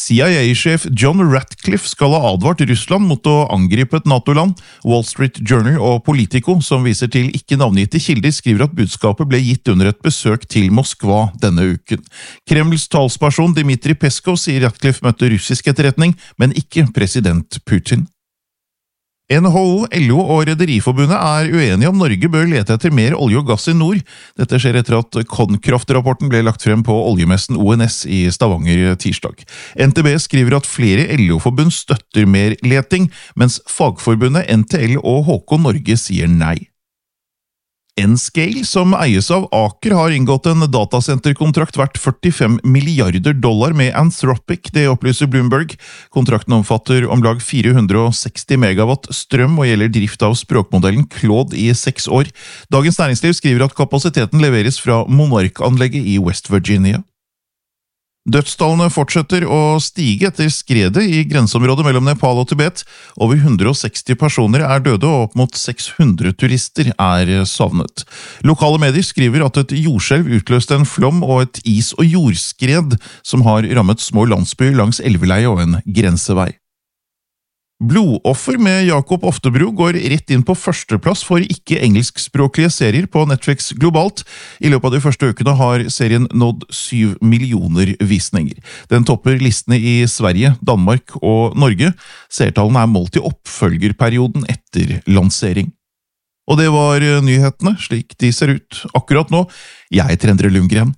CIA-sjef John Ratcliffe skal ha advart Russland mot å angripe et NATO-land. Wall Street Journal og Politico, som viser til ikke navngitte kilder, skriver at budskapet ble gitt under et besøk til Moskva denne uken. Kremls talsperson Dmitrij Peskov sier Ratcliffe møtte russisk etterretning, men ikke president Putin. NHO, LO og Rederiforbundet er uenige om Norge bør lete etter mer olje og gass i nord. Dette skjer etter at Konkraft-rapporten ble lagt frem på oljemessen ONS i Stavanger tirsdag. NTB skriver at flere LO-forbund støtter mer leting, mens fagforbundet NTL og HK Norge sier nei. Nscale, som eies av Aker, har inngått en datasenterkontrakt verdt $45 milliarder med Anthropic, det opplyser Bloomberg. Kontrakten omfatter om lag 460 megawatt strøm og gjelder drift av språkmodellen Claude i 6 år. Dagens Næringsliv skriver at kapasiteten leveres fra Monark-anlegget i West Virginia. Dødstallene fortsetter å stige etter skredet i grenseområdet mellom Nepal og Tibet. Over 160 personer er døde, og opp mot 600 turister er savnet. Lokale medier skriver at et jordskjelv utløste en flom og et is- og jordskred som har rammet små landsbyer langs elveleie og en grensevei. Blodoffer med Jakob Oftebro går rett inn på førsteplass for ikke-engelskspråklige serier på Netflix globalt. I løpet av de første ukene har serien nådd 7 millioner visninger. Den topper listene i Sverige, Danmark og Norge. Seertallene er målt i oppfølgerperioden etter lansering. Og det var nyhetene, slik de ser ut akkurat nå. Jeg heter Endre Lundgren.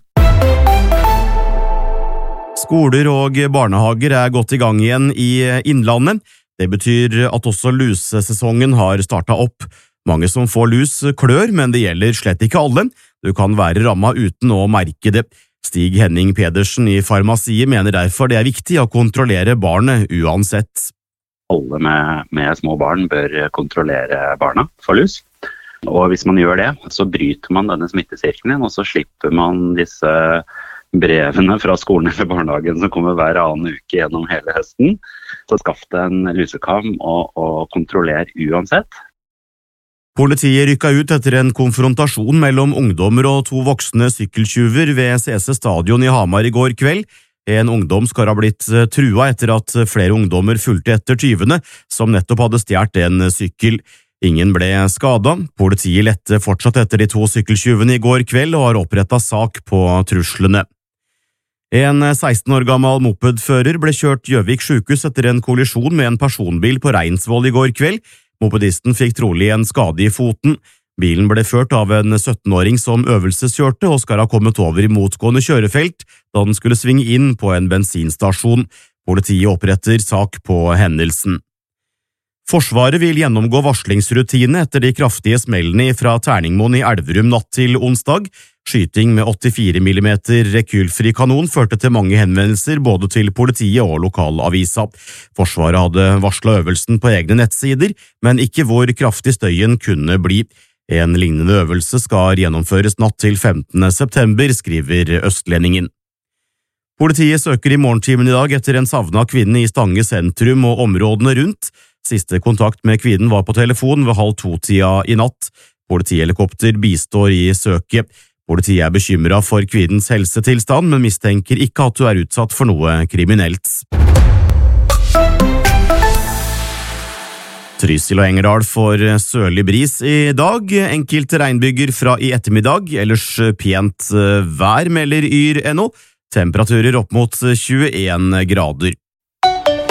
Skoler og barnehager er godt i gang igjen i Innlandet. Det betyr at også lusesesongen har startet opp. Mange som får lus klør, men det gjelder slett ikke alle. Du kan være rammet uten å merke det. Stig Henning Pedersen i Farmasiet mener derfor det er viktig å kontrollere barnet uansett. Alle med små barn bør kontrollere barna for lus. Og hvis man gjør det, så bryter man denne smittesirkelen, og så slipper man disse brevene fra skolen eller barnehagen som kommer hver annen uke gjennom hele høsten. Så skaff deg en lusekam og kontroller uansett. Politiet rykket ut etter en konfrontasjon mellom ungdommer og 2 voksne sykkeltjuver ved CC Stadion i Hamar i går kveld. En ungdom skal ha blitt trua etter at flere ungdommer fulgte etter tyvene, som nettopp hadde stjålet en sykkel. Ingen ble skadet. Politiet lette fortsatt etter de 2 sykkeltjuvene i går kveld og har opprettet sak på truslene. En 16 år gammel mopedfører ble kjørt Gjøvik sykehus etter en kollisjon med en personbil på Reinsvoll i går kveld. Mopedisten fikk trolig en skade i foten. Bilen ble ført av en 17-åring som øvelseskjørte og skal ha kommet over i motgående kjørefelt da den skulle svinge inn på en bensinstasjon. Politiet oppretter sak på hendelsen. Forsvaret vil gjennomgå varslingsrutine etter de kraftige smellene fra Terningmoen i Elverum natt til onsdag. Skyting med 84 mm rekylfri kanon førte til mange henvendelser både til politiet og lokalavisa. Forsvaret hadde varslet øvelsen på egne nettsider, men ikke hvor kraftig støyen kunne bli. En lignende øvelse skal gjennomføres natt til 15. september, skriver Østlendingen. Politiet søker i morgentimen i dag etter en savnet kvinne i Stange sentrum og områdene rundt. Siste kontakt med kvinnen var på telefon ved 1:30 i natt. Politihelikopter bistår i søket. Politiet er bekymret for kvinnens helsetilstand, men mistenker ikke at hun er utsatt for noe kriminelt. Trysil og Engerdal får sørlig bris i dag. Enkelte regnbyger fra i ettermiddag, ellers pent vær melder yr.no. Temperaturer opp mot 21 grader.